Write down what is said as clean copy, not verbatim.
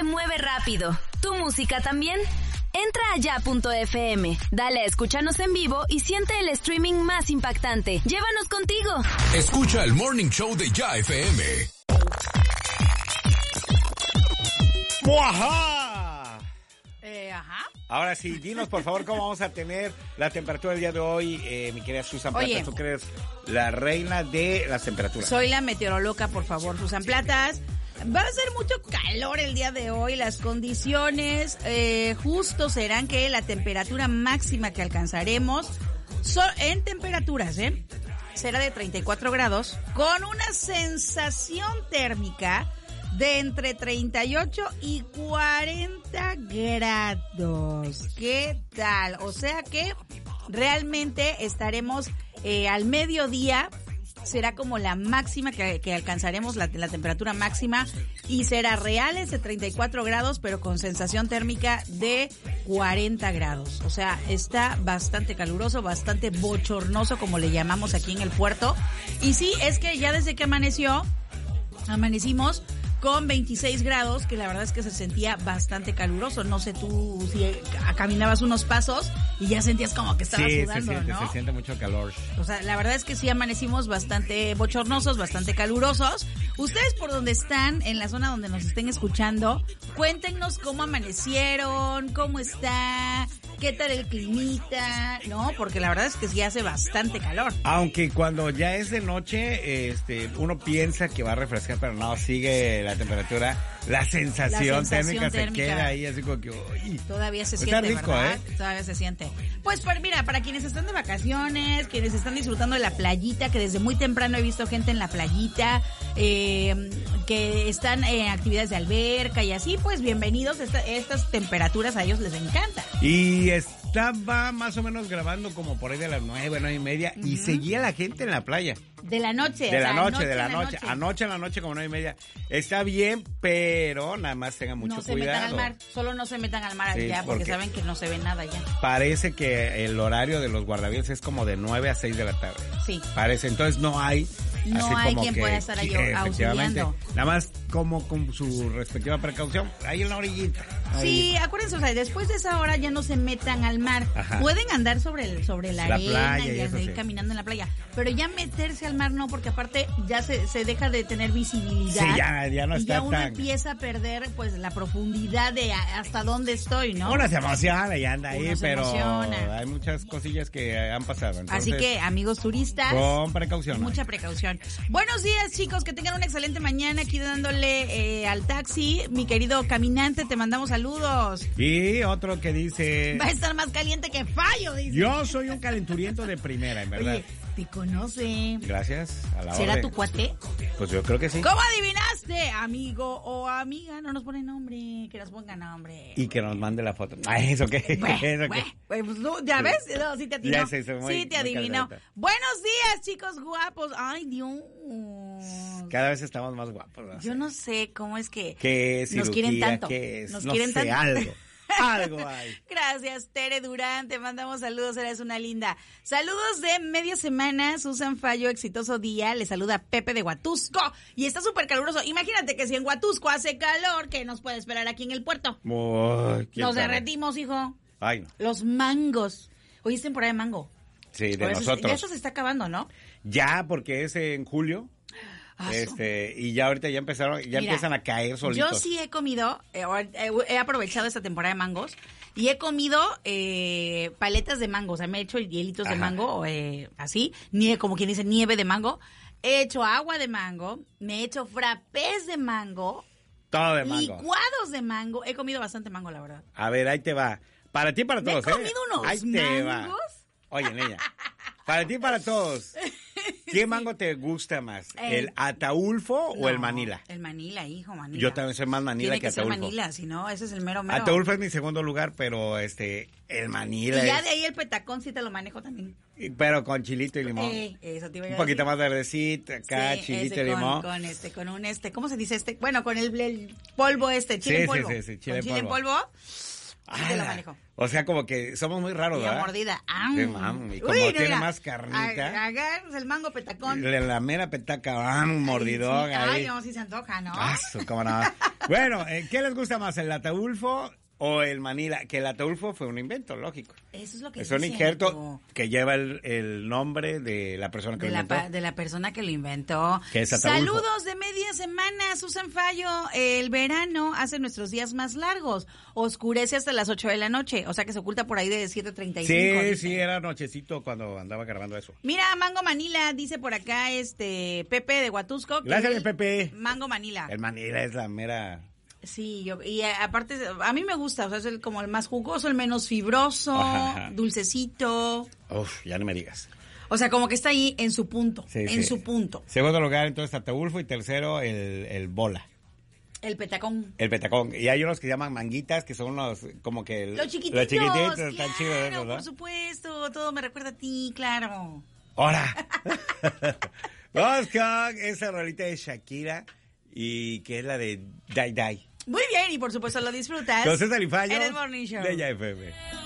se mueve rápido. ¿Tu música también? Entra a ya.fm, dale a escúchanos en vivo y siente el streaming más impactante. ¡Llévanos contigo! Escucha el Morning Show de Ya FM. ¡Muajá! Ajá. Ahora sí, dinos por favor cómo vamos a tener la temperatura del día de hoy, mi querida Susan Platas. Oye, tú que eres la reina de las temperaturas. Soy la meteoróloga, por favor, Susan Platas. Va a ser mucho calor el día de hoy. Las condiciones justo serán que la temperatura máxima que alcanzaremos en temperaturas, será de 34 grados con una sensación térmica de entre 38 y 40 grados. ¿Qué tal? O sea que realmente estaremos al mediodía. Será como la máxima que alcanzaremos, la temperatura máxima, y será reales de 34 grados, pero con sensación térmica de 40 grados. O sea, está bastante caluroso, bastante bochornoso, como le llamamos aquí en el puerto. Y sí, es que ya desde que amanecimos con 26 grados, que la verdad es que se sentía bastante caluroso. No sé tú si caminabas unos pasos y ya sentías como que estabas sudando, ¿no? Se siente mucho calor. O sea, la verdad es que sí amanecimos bastante bochornosos, bastante calurosos. Ustedes por donde están, en la zona donde nos estén escuchando, cuéntenos cómo amanecieron, cómo está, qué tal el climita, ¿no? Porque la verdad es que sí hace bastante calor. Aunque cuando ya es de noche, uno piensa que va a refrescar, pero no, sigue la temperatura, la sensación térmica se queda ahí así como que... Uy, todavía se está siente, rico, ¿verdad? Todavía se siente. Pues mira, para quienes están de vacaciones, quienes están disfrutando de la playita, que desde muy temprano he visto gente en la playita, que están en actividades de alberca y así, pues bienvenidos. Estas temperaturas a ellos les encanta. Y estaba más o menos grabando como por ahí de las 9:30, y seguía la gente en la playa. De la noche. De la noche. Anoche en la noche como 9:30. Está bien, pero nada más tengan mucho cuidado. No se metan al mar, solo no se metan al mar allá, porque saben que no se ve nada allá. Parece que el horario de los guardavidas es como de 9 a 6 de la tarde. Sí. Parece, entonces no hay... No así hay como quien pueda estar ahí auxiliando. Nada más como con su respectiva precaución, ahí en la orillita. Sí, acuérdense, o sea, después de esa hora ya no se metan al mar. Ajá. Pueden andar sobre la arena playa y ir caminando en la playa, pero ya meterse al mar no, porque aparte ya se deja de tener visibilidad. Sí, ya no y está ya uno tan... empieza a perder pues la profundidad de hasta dónde estoy, ¿no? Uno se emociona y anda ahí, pero emociona. hay muchas cosillas que han pasado. Entonces, así que, amigos turistas, con precaución. Mucha precaución. Buenos días, chicos, que tengan una excelente mañana aquí dándole al taxi. Mi querido caminante, te mandamos saludos. Y otro que dice... Va a estar más caliente que fallo, dice. Yo soy un calenturiento de primera, en verdad. Oye, te conoce. Gracias, a la ¿Será orden. tu cuate? Pues yo creo que sí. ¿Cómo adivinaste, amigo o amiga? No nos pone nombre, que nos ponga nombre. Y que nos mande la foto. Ay, ¿eso qué? Pues, ¿ya ves? No, sí te atinó. Ya sé, sí te adivinó. Buenos días, chicos guapos. Ay, Dios. Cada vez estamos más guapos, ¿no? Yo no sé cómo es que cirugía, nos quieren tanto. ¿qué es? Nos no quieren sé, tanto. Algo hay. Gracias, Tere Durán, te mandamos saludos, eres una linda. Saludos de media semana, Susan Fallo, exitoso día, le saluda Pepe de Huatusco, y está súper caluroso. Imagínate que si en Huatusco hace calor, ¿qué nos puede esperar aquí en el puerto? Nos derretimos, hijo. Ay, no. Los mangos. Hoy es temporada de mango. Sí, de nosotros. Ya eso se está acabando, ¿no? Ya, porque es en julio. Y ya ahorita ya empiezan a caer solitos. Yo sí he comido, he aprovechado esta temporada de mangos y he comido paletas de mango, o sea, me he hecho hielitos de mango, así, como quien dice, nieve de mango. He hecho agua de mango, me he hecho frappés de mango. Todo de mango. Licuados de mango. He comido bastante mango, la verdad. A ver, ahí te va. Para ti y para todos, ¿he comido unos ahí te mangos? Va. Oye, niña. Para ti y para todos. ¿Qué mango te gusta más? ¿El Ataulfo o el Manila? El Manila, hijo, Manila. Yo también soy más Manila que Ataulfo. Tiene que ser Manila, si no, ese es el mero. Ataulfo es mi segundo lugar, pero el Manila y ya de ahí el petacón sí te lo manejo también. Pero con chilito y limón. Eso te iba a decir. Un poquito más verdecito, acá, sí, chilito y limón. Con ¿cómo se dice este? Bueno, con el polvo chile en polvo. Sí, chile en polvo. Sí te lo manejo. O sea, como que somos muy raros, ¿verdad? La mordida. Y como tiene más carnita. Agarras el mango petacón. La mera petaca, mordidón. Ay, no, sí se antoja, ¿no? Cómo no. Bueno, ¿qué les gusta más, el Ataulfo o el Manila? Que el Ataulfo fue un invento, lógico. Eso es lo que es un injerto que lleva el nombre de la persona que lo inventó. De la persona que lo inventó. Que es Ataulfo. Saludos de media semana, Susan Fallo. El verano hace nuestros días más largos. Oscurece hasta las 8 de la noche. O sea que se oculta por ahí de 7:35. Sí, era nochecito cuando andaba grabando eso. Mira, Mango Manila, dice por acá Pepe de Huatusco. Gracias, Pepe. Mango Manila. El Manila es la mera... Sí, y aparte, a mí me gusta, o sea, es como el más jugoso, el menos fibroso, ajá. Dulcecito. Uf, ya no me digas. O sea, como que está ahí en su punto, su punto. Segundo lugar, entonces, Ataulfo, y tercero, el Bola. El petacón. El petacón. Y hay unos que se llaman manguitas, que son los, como que... Los chiquititos, los chiquititos, claro, están chidos, ¿verdad? Por supuesto, todo me recuerda a ti, claro. ¡Hola! Vamos con esa rolita de Shakira, y que es la de Die Die. Muy bien, y por supuesto lo disfrutas. Con César y Fallo, en el Morning Show de Ya FM.